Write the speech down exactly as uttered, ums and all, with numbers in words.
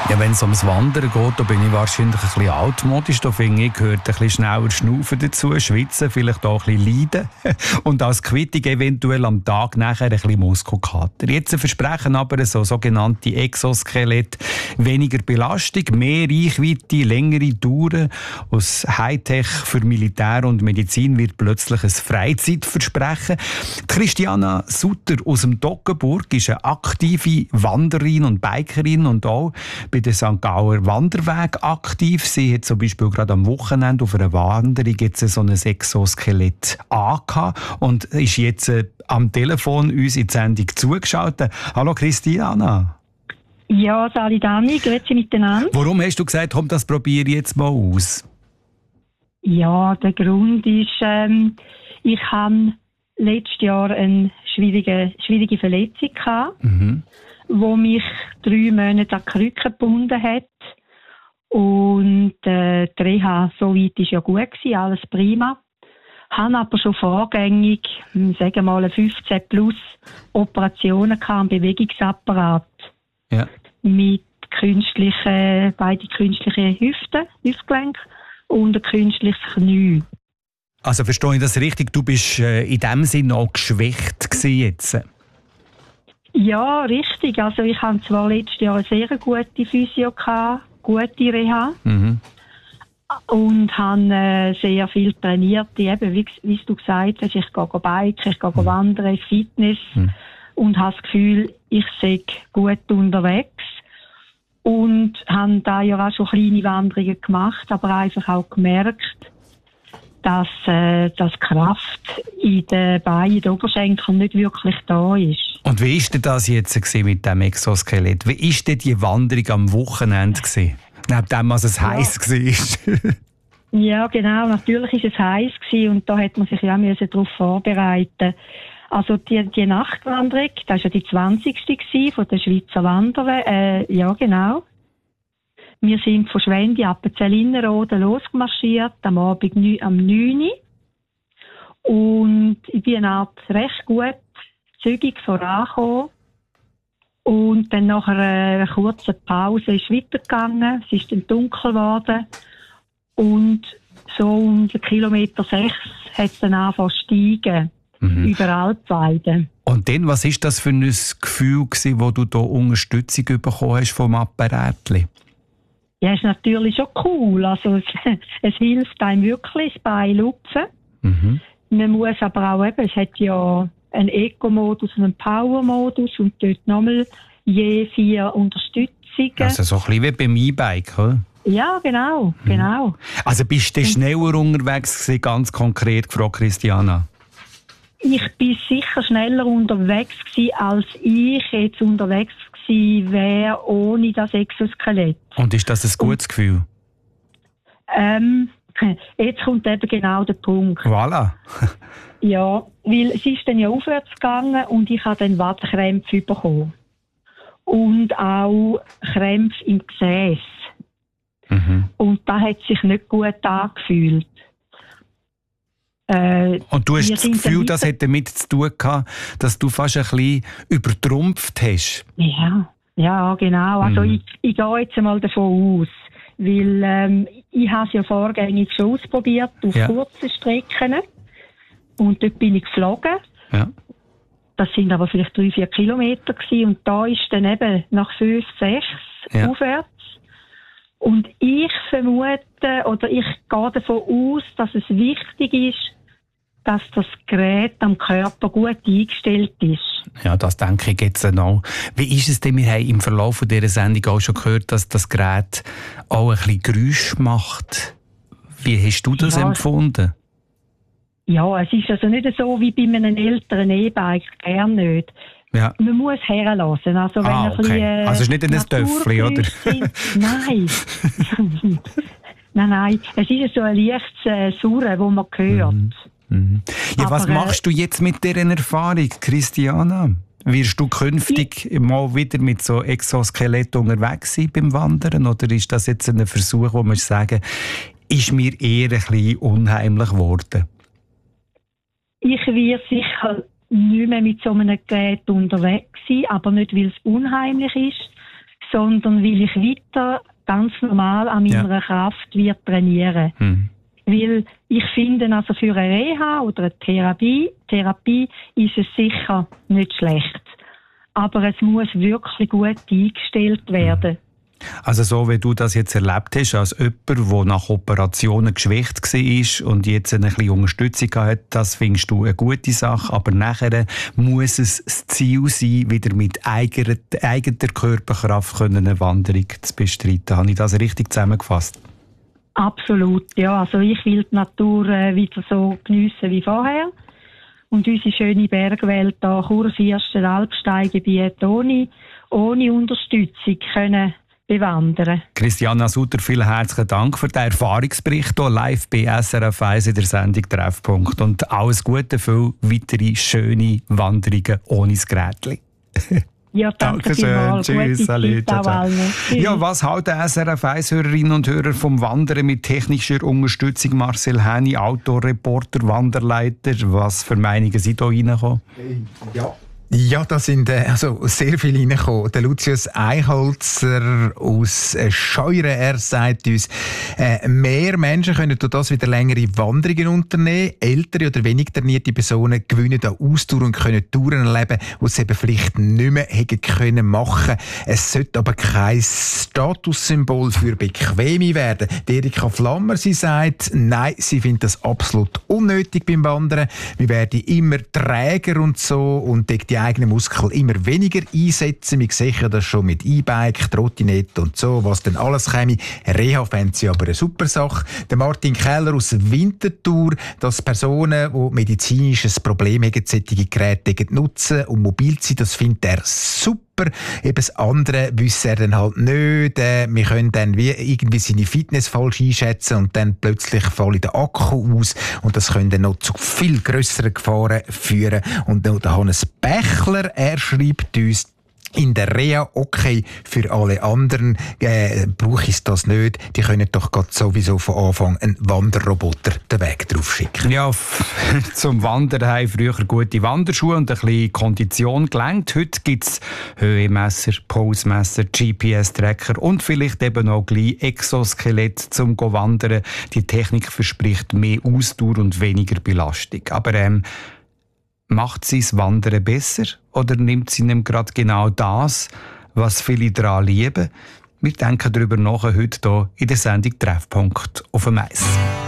Ja, wenn es ums Wandern geht, da bin ich wahrscheinlich ein bisschen altmodisch. Da finde ich, gehört ein bisschen schneller Schnaufen dazu, schwitzen, vielleicht auch ein bisschen leiden. Und als Quittung eventuell am Tag nachher ein bisschen Muskelkater. Jetzt versprechen aber so sogenannte Exoskelett weniger Belastung, mehr Reichweite, längere Touren. Aus Hightech für Militär und Medizin wird plötzlich ein Freizeitversprechen. Christiana Sutter aus dem Toggenburg ist eine aktive Wanderin und Bikerin und auch bei der Sankt Gauer Wanderweg aktiv. Sie hat zum Beispiel gerade am Wochenende auf einer Wanderung jetzt so ein Exoskelett angehabt und ist jetzt äh, am Telefon uns in die Sendung zugeschaltet. Hallo Christiana. Ja, Sali Dani, grüezi miteinander. Warum hast du gesagt, komm, das probiere ich jetzt mal aus? Ja, der Grund ist, ähm, ich hatte letztes Jahr eine schwierige, schwierige Verletzung gehabt, mhm. wo mich drei Monate an die Krücke gebunden hat. Und äh, die Reha so weit war ja gut gewesen, alles prima. Ich hatte aber schon vorgängig, sagen wir mal, fünfzehn plus Operationen am Bewegungsapparat. Ja. Mit künstlichen, beide künstliche Hüften, Hüftgelenk und ein künstliches Knie. Also verstehe ich das richtig? Du bist äh, in dem Sinne auch geschwächt gewesen jetzt? Ja, richtig. Also ich hatte zwar letztes Jahr eine sehr gute Physio gehabt, gute Reha. Mhm. Und habe äh, sehr viel trainiert. Eben, wie, wie du gesagt hast, ich gehe biken, ich gehe mhm. wandern, Fitness. Mhm. Und habe das Gefühl, ich sei gut unterwegs. Und habe da ja auch schon kleine Wanderungen gemacht, aber einfach auch gemerkt, dass, äh, dass Kraft in den Beinen, in den Oberschenkeln nicht wirklich da ist. Und wie war das jetzt mit dem Exoskelett? Wie war denn die Wanderung am Wochenende? Neben dem, was es ja. heiß war. Ja, genau. Natürlich war es heiß und da hat man sich ja darauf vorbereiten. Also die, die Nachtwanderung, das war ja die zwanzigste von der Schweizer Wanderweg. Äh, ja, genau. Wir sind von Schwendi ab Zellinerode losgemarschiert, am Abend am neun Uhr. Und ich bin recht gut zügig vorangekommen. Und dann nach einer kurzen Pause ist es weitergegangen. Es ist dann dunkel geworden. Und so um den Kilometer sechs hat es dann angefangen zu steigen. Mhm. Über Alpweide. Und dann, was war das für ein Gefühl, wo du da Unterstützung bekommen hast vom Apparatli? Ja, ist natürlich schon cool. Also es, es hilft einem wirklich, das Bein lupfen. Mhm. Man muss aber auch eben, es hat ja einen Eco-Modus und einen Power-Modus und dort nochmal je vier Unterstützungen. Also so ein bisschen wie beim E-Bike, oder? Ja, genau, mhm. genau. Also bist du schneller unterwegs gewesen, ganz konkret gefragt, Christiana? Ich bin sicher schneller unterwegs gewesen, als ich jetzt unterwegs gewesen wäre ohne das Exoskelett. Und ist das ein gutes Und, Gefühl? Ähm, jetzt kommt eben genau der Punkt. Voilà. Ja, weil es ist dann ja aufwärts gegangen und ich habe dann Wadenkrämpfe bekommen. Und auch Krämpfe im Gesäß. Mhm. Und das hat sich nicht gut angefühlt. Äh, und du hast das Gefühl, das hätte damit zu tun gehabt, dass du fast ein bisschen übertrumpft hast? Ja, ja genau. Also mhm. ich, ich gehe jetzt einmal davon aus, weil ähm, ich habe es ja vorgängig schon ausprobiert auf ja. kurzen Strecken und dort bin ich geflogen. Ja. Das sind aber vielleicht drei, vier Kilometer gewesen und da ist dann eben nach fünf, sechs ja. aufwärts. Und ich vermute, oder ich gehe davon aus, dass es wichtig ist, dass das Gerät am Körper gut eingestellt ist. Ja, das denke ich jetzt auch. Wie ist es denn? Wir haben im Verlauf dieser Sendung auch schon gehört, dass das Gerät auch ein bisschen Geräusch macht. Wie hast du das ja. empfunden? Ja, es ist also nicht so wie bei einem älteren E-Bike, gern nicht. Ja. Man muss herlassen. Also, wenn ah, ein okay. bisschen, äh, also es ist nicht ein Töffli, oder? Nein. nein, nein. Es ist so ein leichtes äh, Surren, das man hört. Mhm. Mhm. Ja, aber, was machst du jetzt mit dieser Erfahrung, Christiana? Wirst du künftig ich, mal wieder mit so Exoskelett unterwegs sein beim Wandern? Oder ist das jetzt ein Versuch, wo man sagen, ist mir eher ein bisschen unheimlich geworden? Ich werde sicher nicht mehr mit so einem Gerät unterwegs sein, aber nicht, weil es unheimlich ist, sondern weil ich weiter ganz normal an meiner Ja. Kraft wird trainieren. Hm. Weil ich finde, also für eine Reha oder eine Therapie, Therapie ist es sicher nicht schlecht. Aber es muss wirklich gut eingestellt werden. Also so wie du das jetzt erlebt hast, als jemand, der nach Operationen geschwächt war und jetzt eine bisschen Unterstützung hat, das findest du eine gute Sache. Aber nachher muss es das Ziel sein, wieder mit eigener, eigener Körperkraft eine Wanderung zu bestreiten. Habe ich das richtig zusammengefasst? Absolut, ja. Also ich will die Natur äh, wieder so geniessen wie vorher. Und unsere schöne Bergwelt hier, Kurfürsten, Alpsteingebiet, ohne, ohne Unterstützung können bewandern. Christiana Sutter, vielen herzlichen Dank für den Erfahrungsbericht hier live bei S R F eins in der Sendung Treffpunkt. Und alles Gute für weitere schöne Wanderungen ohne das Gerätchen. Ja, danke vielmals. Tschüss, salut, ciao, ciao. Tschüss. Ja, was halten S R F eins-Hörerinnen und Hörer vom Wandern mit technischer Unterstützung? Marcel Häni, Outdoor-Reporter, Wanderleiter. Was für Meinungen sind da reingekommen? Ja. Ja, da sind äh, also sehr viele reingekommen. Der Lucius Eichholzer aus äh, Scheuren, er sagt uns, äh, mehr Menschen können durch das wieder längere Wanderungen unternehmen. Ältere oder wenig trainierte Personen gewinnen an Ausdauer und können Touren erleben, die sie eben vielleicht nicht mehr hätten können machen. Es sollte aber kein Statussymbol für Bequeme werden. Die Erika Flammer, sie sagt, nein, sie findet das absolut unnötig beim Wandern. Wir werden immer träger und so und die eigenen Muskeln immer weniger einsetzen. Wir sehen ja das schon mit E-Bike, Trottinette und so, was denn alles käme. Reha fände sie aber eine super Sache. Der Martin Keller aus Winterthur, dass Personen, die medizinisches Problem haben, solche Geräte nutzen und mobil sind, das findet er super. Eben das andere wüsste er dann halt nicht. Äh, wir können dann wie irgendwie seine Fitness falsch einschätzen und dann plötzlich fällt der Akku aus und das könnte dann noch zu viel grösseren Gefahren führen. Und noch der Hannes Bächler, er schreibt uns, in der Reha okay, für alle anderen äh, brauche ich das nicht. Die können doch gerade sowieso von Anfang einen Wanderroboter den Weg drauf schicken. Ja, zum Wandern haben früher gute Wanderschuhe und ein bisschen Kondition gelangt. Heute gibt es Höhemesser, Pulsmesser, G P S-Tracker und vielleicht eben auch gleich Exoskelett zum Wandern. Die Technik verspricht mehr Ausdauer und weniger Belastung. Aber ähm, macht sie das Wandern besser oder nimmt sie ihm gerade genau das, was viele daran lieben? Wir denken darüber nach heute hier in der Sendung Treffpunkt auf dem Eis.